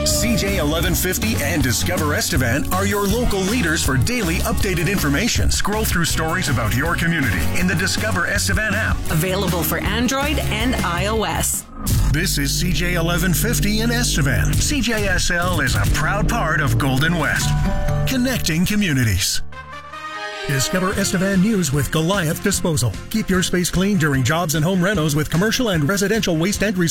CJ 1150 and Discover Estevan are your local leaders for daily updated information. Scroll through stories about your community in the Discover Estevan app. Available for Android and iOS. This is CJ 1150 in Estevan. CJSL is a proud part of Golden West, connecting communities. Discover Estevan News with Goliath Disposal. Keep your space clean during jobs and home renos with commercial and residential waste and